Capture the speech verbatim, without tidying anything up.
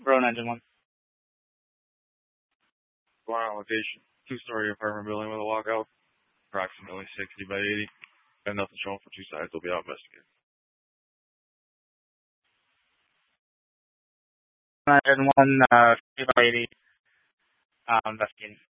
Bro nine one. Blind location. Two-story apartment building with a walkout. Approximately sixty by eighty. Got nothing showing for two sides. They'll be out investigating. nine one, uh, sixty by eighty, um, investigating.